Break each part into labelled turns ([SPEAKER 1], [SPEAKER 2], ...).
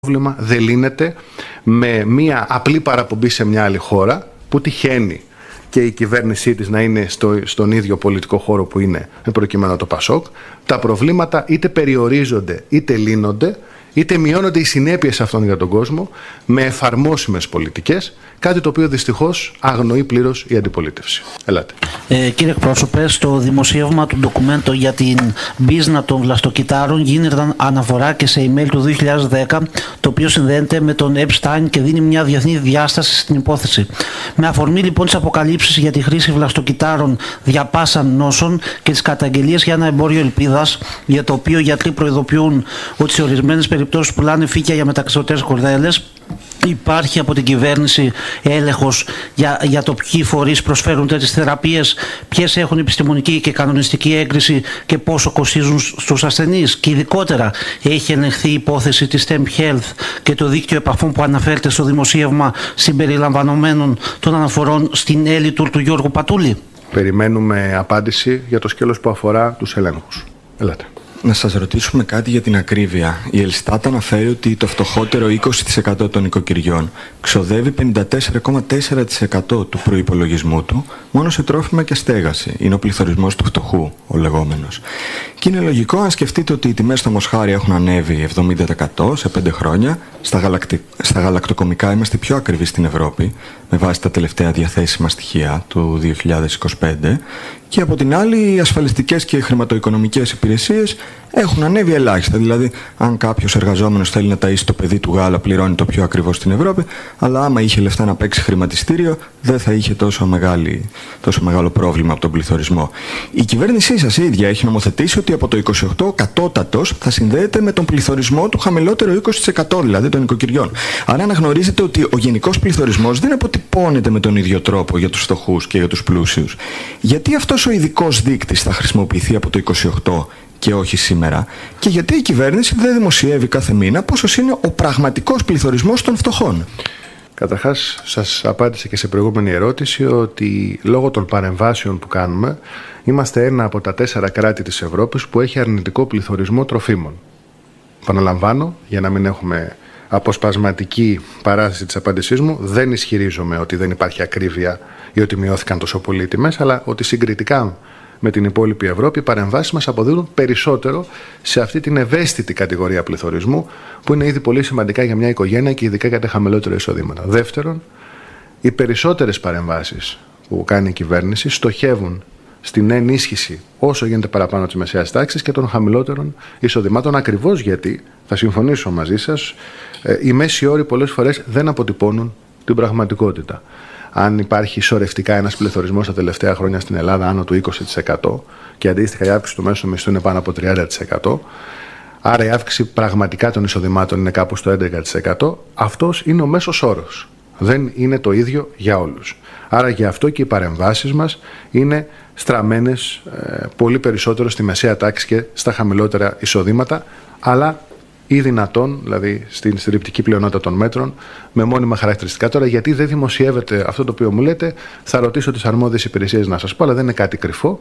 [SPEAKER 1] πρόβλημα δεν λύνεται με μία απλή παραπομπή σε μια άλλη χώρα που τυχαίνει και η κυβέρνησή της να είναι στον ίδιο πολιτικό χώρο που είναι, με προκειμένου το ΠΑΣΟΚ. Τα προβλήματα είτε περιορίζονται είτε λύνονται, είτε μειώνονται οι συνέπειες αυτών για τον κόσμο με εφαρμόσιμες πολιτικές, κάτι το οποίο δυστυχώς αγνοεί πλήρως η αντιπολίτευση. Ελάτε.
[SPEAKER 2] Κύριε εκπρόσωπε, στο δημοσίευμα του ντοκουμέντο για την μπίζνα των βλαστοκυτάρων γίνεται αναφορά και σε email του 2010, το οποίο συνδέεται με τον Epstein και δίνει μια διεθνή διάσταση στην υπόθεση. Με αφορμή λοιπόν τις αποκαλύψεις για τη χρήση βλαστοκυτάρων διαπάσαν νόσων και τις καταγγελίες για ένα εμπόριο ελπίδας, για το οποίο οι γιατροί προειδοποιούν ότι σε ορισμένες περιπτώσεις πουλάνε φύκια για μεταξωτές κορδέλες, υπάρχει από την κυβέρνηση έλεγχος για το ποιοι φορείς προσφέρουν τέτοιες θεραπείες, ποιες έχουν επιστημονική και κανονιστική έγκριση και πόσο κοστίζουν στους ασθενείς? Και ειδικότερα, έχει ελεγχθεί η υπόθεση της STEM Health και το δίκτυο επαφών που αναφέρεται στο δημοσίευμα συμπεριλαμβανομένων των αναφορών στην Έλιτουρ του Γιώργου Πατούλη?
[SPEAKER 1] Περιμένουμε απάντηση για το σκέλος που αφορά τους ελέγχους. Ελάτε.
[SPEAKER 3] Να σας ρωτήσουμε κάτι για την ακρίβεια. Η Ελστάτ αναφέρει ότι το φτωχότερο 20% των οικοκυριών ξοδεύει 54,4% του προϋπολογισμού του μόνο σε τρόφιμα και στέγαση. Είναι ο πληθωρισμός του φτωχού, ο λεγόμενος. Και είναι λογικό αν σκεφτείτε ότι οι τιμές στο μοσχάρι έχουν ανέβει 70% σε 5 χρόνια. Στα γαλακτοκομικά είμαστε πιο ακριβείς στην Ευρώπη, με βάση τα τελευταία διαθέσιμα στοιχεία του 2025. Και από την άλλη, οι ασφαλιστικές και χρηματοοικονομικές υπηρεσίες έχουν ανέβει ελάχιστα. Δηλαδή, αν κάποιος εργαζόμενος θέλει να ταΐσει το παιδί του γάλα, πληρώνει το πιο ακριβό στην Ευρώπη, αλλά άμα είχε λεφτά να παίξει χρηματιστήριο, δεν θα είχε τόσο μεγάλο πρόβλημα από τον πληθωρισμό. Η κυβέρνησή σας ίδια έχει νομοθετήσει ότι από το 28 ο κατώτατος θα συνδέεται με τον πληθωρισμό του χαμηλότερο 20%, δηλαδή των οικοκυριών. Άρα αναγνωρίζετε ότι ο γενικός πληθωρισμός δεν αποτυπώνεται με τον ίδιο τρόπο για τους φτωχούς και για τους πλούσιους. Γιατί αυτός ο ειδικός δείκτης θα χρησιμοποιηθεί από το 28 και όχι σήμερα, και γιατί η κυβέρνηση δεν δημοσιεύει κάθε μήνα πόσος είναι ο πραγματικός πληθωρισμός των φτωχών?
[SPEAKER 1] Καταρχάς, σας απάντησα και σε προηγούμενη ερώτηση ότι λόγω των παρεμβάσεων που κάνουμε είμαστε ένα από τα 4 κράτη της Ευρώπης που έχει αρνητικό πληθωρισμό τροφίμων. Επαναλαμβάνω, για να μην έχουμε αποσπασματική παράσταση της απάντησής μου, δεν ισχυρίζομαι ότι δεν υπάρχει ακρίβεια ή ότι μειώθηκαν τόσο πολύ οι τιμές, αλλά ότι συγκριτικά με την υπόλοιπη Ευρώπη οι παρεμβάσεις μας αποδίδουν περισσότερο σε αυτή την ευαίσθητη κατηγορία πληθωρισμού, που είναι ήδη πολύ σημαντικά για μια οικογένεια και ειδικά για τα χαμηλότερα εισοδήματα. Δεύτερον, οι περισσότερες παρεμβάσεις που κάνει η κυβέρνηση στοχεύουν στην ενίσχυση όσο γίνεται παραπάνω της μεσαίας τάξης και των χαμηλότερων εισοδημάτων, ακριβώς γιατί, θα συμφωνήσω μαζί σας, οι μέσοι όροι πολλές φορές δεν αποτυπώνουν την πραγματικότητα. Αν υπάρχει σωρευτικά ένας πληθωρισμός τα τελευταία χρόνια στην Ελλάδα άνω του 20% και αντίστοιχα η αύξηση του μέσου μισθού είναι πάνω από 30%, άρα η αύξηση πραγματικά των εισοδημάτων είναι κάπου στο 11%, αυτός είναι ο μέσος όρος. Δεν είναι το ίδιο για όλους. Άρα γι' αυτό και οι παρεμβάσεις μας είναι στραμμένες πολύ περισσότερο στη μεσαία τάξη και στα χαμηλότερα εισοδήματα, αλλά ή δυνατόν, δηλαδή στην στριπτική πλειονότητα των μέτρων, με μόνιμα χαρακτηριστικά. Τώρα, γιατί δεν δημοσιεύεται αυτό το οποίο μου λέτε, θα ρωτήσω τις αρμόδιες υπηρεσίες να σας πω, αλλά δεν είναι κάτι κρυφό.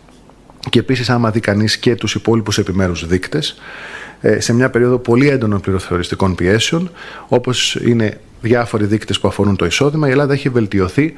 [SPEAKER 1] Και επίσης, άμα δει κανείς και τους υπόλοιπους επιμέρους δείκτες, σε μια περίοδο πολύ έντονων πληροφοριστικών πιέσεων, όπως είναι διάφοροι δείκτες που αφορούν το εισόδημα, η Ελλάδα έχει βελτιωθεί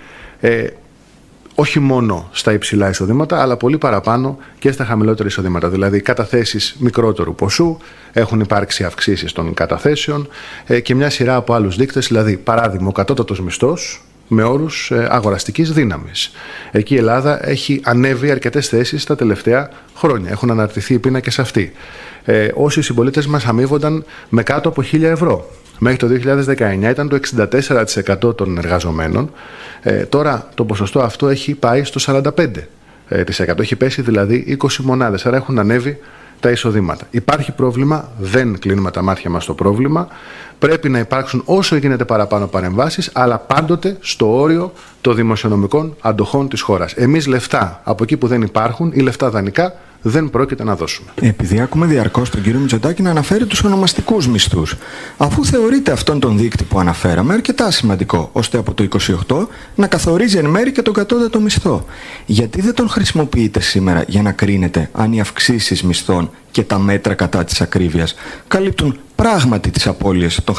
[SPEAKER 1] όχι μόνο στα υψηλά εισοδήματα, αλλά πολύ παραπάνω και στα χαμηλότερα εισοδήματα. Δηλαδή, καταθέσεις μικρότερου ποσού, έχουν υπάρξει αυξήσεις των καταθέσεων και μια σειρά από άλλους δείκτες. Δηλαδή, παράδειγμα, ο κατώτατος μισθός με όρους αγοραστικής δύναμης. Εκεί η Ελλάδα έχει ανέβει αρκετές θέσεις τα τελευταία χρόνια. Έχουν αναρτηθεί οι πίνακες αυτοί. Όσοι συμπολίτες μας αμείβονταν με κάτω από 1.000 ευρώ. Μέχρι το 2019 ήταν το 64% των εργαζομένων. Τώρα το ποσοστό αυτό έχει πάει στο 45%. Έχει πέσει δηλαδή 20 μονάδες. Άρα έχουν ανέβει τα εισοδήματα. Υπάρχει πρόβλημα, δεν κλείνουμε τα μάτια μας στο πρόβλημα. Πρέπει να υπάρξουν όσο γίνεται παραπάνω παρεμβάσεις, αλλά πάντοτε στο όριο των δημοσιονομικών αντοχών της χώρας. Εμείς λεφτά από εκεί που δεν υπάρχουν ή λεφτά δανεικά δεν πρόκειται να δώσουμε.
[SPEAKER 3] Επειδή ακούμε διαρκώς τον κύριο Μητσοτάκη να αναφέρει τους ονομαστικούς μισθούς, αφού θεωρείται αυτόν τον δείκτη που αναφέραμε αρκετά σημαντικό, ώστε από το 28 να καθορίζει εν μέρει και τον κατώτατο μισθό, γιατί δεν τον χρησιμοποιείτε σήμερα για να κρίνετε αν οι αυξήσεις μισθών και τα μέτρα κατά της ακρίβειας καλύπτουν πράγματι τις απώλειες των